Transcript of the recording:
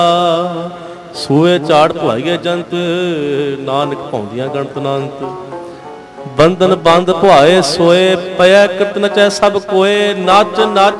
ਸੂਏ ਝਾੜ ਭੁਆਈਏ ਜੰਤ, ਨਾਨਕ ਭੌਂਦੀਆਂ ਗਣਤ ਨਾਨਤ। ਬੰਧਨ ਬੰਦ ਭੁਆਏ ਸੋਏ, ਪਿਆ ਕਿਰਤ ਨਚੈ ਸਭ ਕੋਏ। ਨੱਚ ਨੱਚ